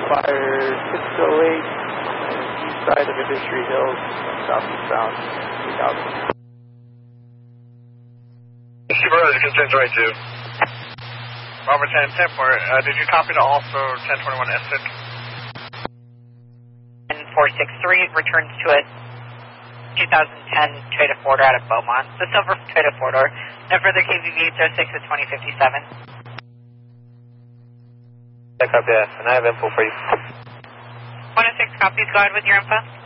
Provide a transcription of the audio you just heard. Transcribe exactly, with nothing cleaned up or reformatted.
Fire six oh eight, east side of Industry Hills, southeast bound, three thousand. Super, this is ten twenty-two. Robert ten, ten port, uh, did you copy to also ten twenty-one S six? four six three returns to a two thousand ten Toyota four door out of Beaumont. The silver Toyota four door. No further K V V eight oh six at twenty fifty-seven. I copy that, and I have info for you. one oh six copies, go ahead with your info.